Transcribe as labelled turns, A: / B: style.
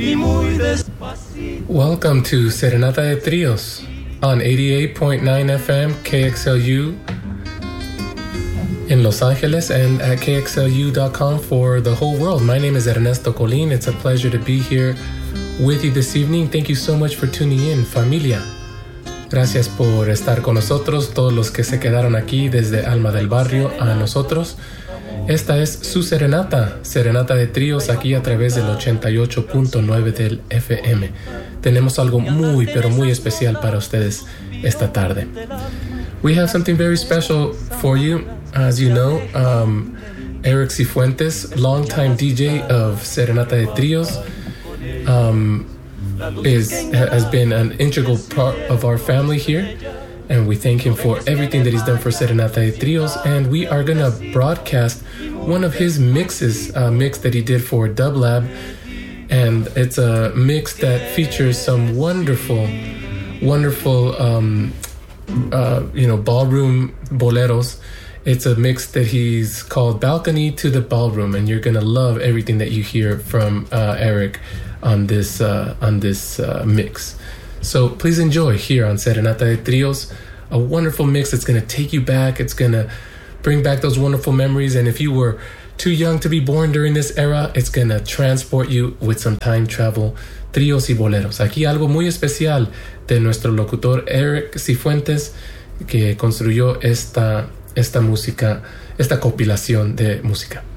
A: Welcome to Serenata de Trios on 88.9 FM KXLU in Los Angeles and at KXLU.com for the whole world. My name is Ernesto Colín. It's a pleasure to be here with you this evening. Thank you so much for tuning in, familia. Gracias por estar con nosotros, todos los que se quedaron aquí desde Alma del Barrio a nosotros. Esta es su Serenata de Tríos, aquí a través del 88.9 del FM. Tenemos algo muy, pero muy especial para ustedes esta tarde. We have something very special for you. As you know, Eric Cifuentes, longtime DJ of Serenata de Tríos, has been an integral part of our family here. And we thank him for everything that he's done for Serenata de Trios. And we are going to broadcast one of his mixes, a mix that he did for Dub Lab. And it's a mix that features some wonderful, ballroom boleros. It's a mix that he's called Balcony to the Ballroom. And you're going to love everything that you hear from Eric on this mix. So please enjoy here on Serenata de Trios, a wonderful mix that's going to take you back. It's going to bring back those wonderful memories. And if you were too young to be born during this era, it's going to transport you with some time travel. Tríos y boleros. Aquí algo muy especial de nuestro locutor Eric Cifuentes, que construyó esta música, esta compilación de música.